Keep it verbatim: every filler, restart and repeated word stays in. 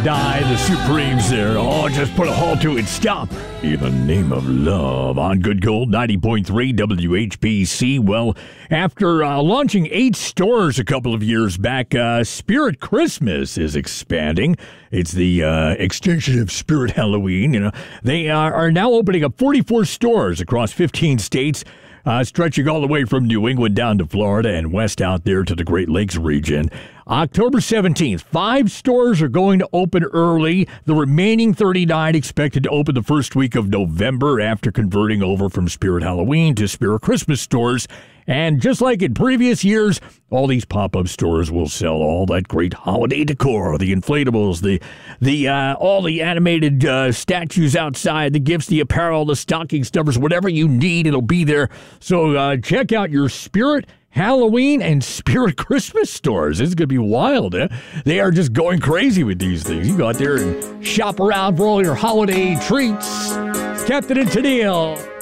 Die the Supremes there. Oh, just put a halt to it. Stop. In the name of love. On Good Gold ninety point three W H B C. Well, after uh, launching eight stores a couple of years back, uh, Spirit Christmas is expanding. It's the uh, extension of Spirit Halloween. You know, they are, are now opening up forty-four stores across fifteen states. Uh, stretching all the way from New England down to Florida and west out there to the Great Lakes region. October seventeenth, five stores are going to open early. The remaining thirty-nine expected to open the first week of November after converting over from Spirit Halloween to Spirit Christmas stores. And just like in previous years, all these pop-up stores will sell all that great holiday decor, the inflatables, the the uh, all the animated uh, statues outside, the gifts, the apparel, the stocking stuffers, whatever you need, it'll be there. So uh, check out your Spirit Halloween and Spirit Christmas stores. It's going to be wild. Eh? They are just going crazy with these things. You go out there and shop around for all your holiday treats. Captain and Tennille.